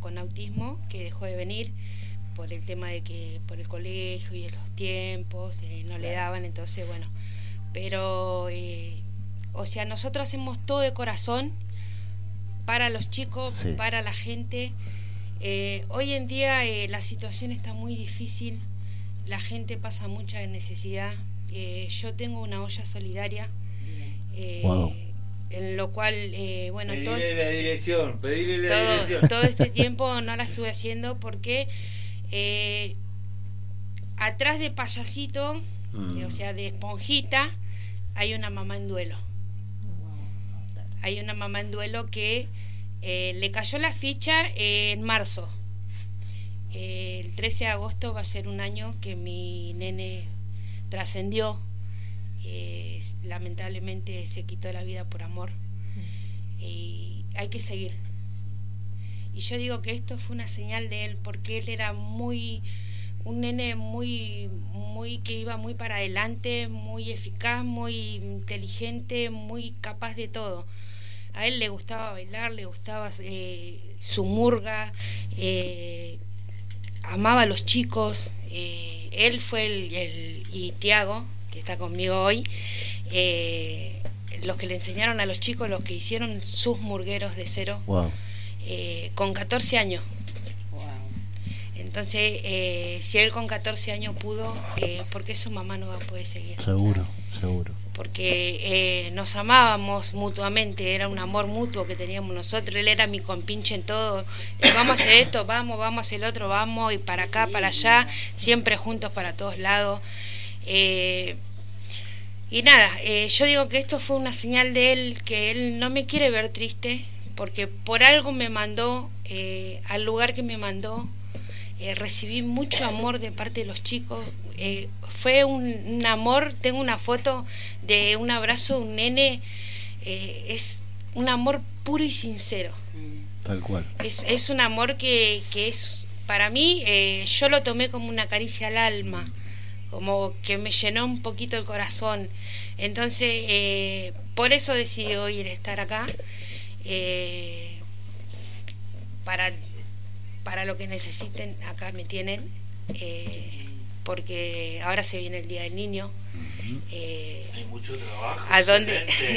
con autismo, que dejó de venir por el tema de que por el colegio y los tiempos no le daban, entonces bueno, pero o sea, nosotros hacemos todo de corazón para los chicos, sí, para la gente. Hoy en día la situación está muy difícil, la gente pasa mucha necesidad. Yo tengo una olla solidaria, wow, en lo cual, bueno, pedirle la dirección. Todo este tiempo no la estuve haciendo porque atrás de Payasito, o sea, de Esponjita, hay una mamá en duelo. Hay una mamá en duelo que le cayó la ficha en marzo. El 13 de agosto va a ser un año que mi nene trascendió. Lamentablemente se quitó la vida por amor. Y hay que seguir. Y yo digo que esto fue una señal de él, porque él era un nene muy que iba muy para adelante, muy eficaz, muy inteligente, muy capaz de todo. A él le gustaba bailar, le gustaba su murga, amaba a los chicos. Él fue y Tiago, que está conmigo hoy, los que le enseñaron a los chicos, los que hicieron sus murgueros de cero, wow, con 14 años. Wow. Entonces, si él con 14 años pudo, ¿por qué su mamá no va a poder seguir? Seguro. Porque nos amábamos mutuamente, era un amor mutuo que teníamos nosotros. Él era mi compinche en todo. Vamos a hacer esto, vamos a hacer el otro, vamos, y para acá, para allá, siempre juntos para todos lados. Y nada, yo digo que esto fue una señal de él, que él no me quiere ver triste, porque por algo me mandó al lugar que me mandó. Recibí mucho amor de parte de los chicos. Fue un amor. Tengo una foto de un abrazo de un nene. Es un amor puro y sincero. Tal cual. Es un amor que es, para mí, yo lo tomé como una caricia al alma, como que me llenó un poquito el corazón. Entonces, por eso decidí hoy estar acá, para lo que necesiten. Acá me tienen, porque ahora se viene el Día del Niño. Hay mucho trabajo. A donde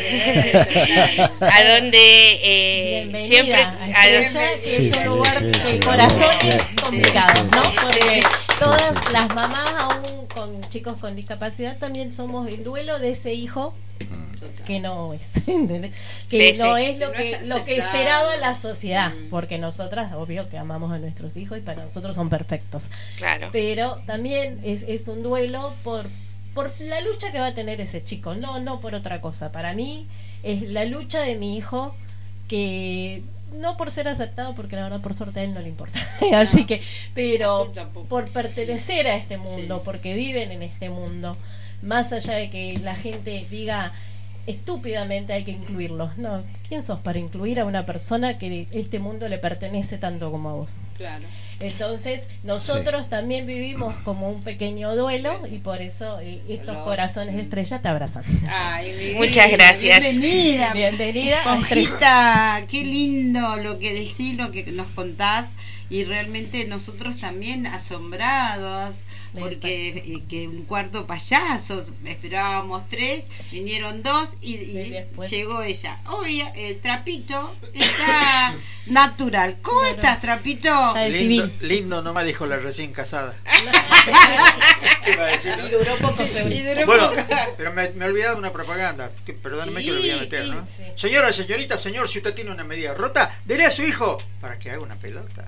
siempre es un lugar que el corazón es complicado, ¿no? Porque todas las mamás, aún con chicos con discapacidad, también somos el duelo de ese hijo que no es, que no es lo que esperaba la sociedad, porque nosotras, obvio que amamos a nuestros hijos y para nosotros son perfectos, claro, pero también es un duelo por la lucha que va a tener ese chico, no por otra cosa. Para mí es la lucha de mi hijo, que no por ser aceptado, porque la verdad por suerte a él no le importa, así que, pero por pertenecer a este mundo, porque viven en este mundo, más allá de que la gente diga estúpidamente hay que incluirlos. No, ¿quién sos para incluir a una persona que este mundo le pertenece tanto como a vos? Claro. Entonces nosotros también vivimos como un pequeño duelo, y por eso estos corazones estrella te abrazan. Ay, muchas gracias. Bienvenida. Esponjita, qué lindo lo que decís, lo que nos contás, y realmente nosotros también asombrados, porque que un cuarto payasos, esperábamos 3, vinieron 2 y llegó ella. Hoy el Trapito está natural. ¿Cómo estás, Trapito? Lindo nomás, dijo la recién casada. ¿Qué iba a decir? Y duró poco. Bueno, pero me olvidaba una propaganda, perdóneme que lo voy a meter, ¿no? Sí. Señora, señorita, señor, si usted tiene una medida rota, dele a su hijo para que haga una pelota.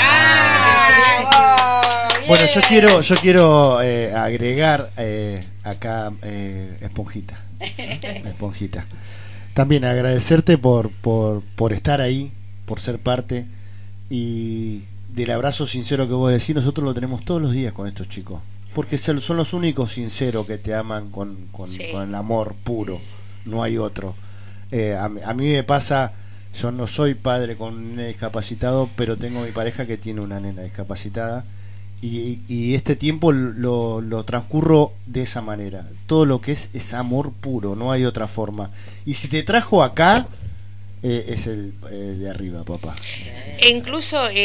Bueno, yo quiero agregar acá, Esponjita. También agradecerte por estar ahí, por ser parte, y del abrazo sincero que vos decís. Nosotros lo tenemos todos los días con estos chicos, porque son los únicos sinceros que te aman con el amor puro, no hay otro. A mí me pasa, yo no soy padre con un nene discapacitado, pero tengo mi pareja que tiene una nena discapacitada, y este tiempo lo transcurro de esa manera. Todo lo que es amor puro, no hay otra forma. Y si te trajo acá, es el de arriba, papá. E incluso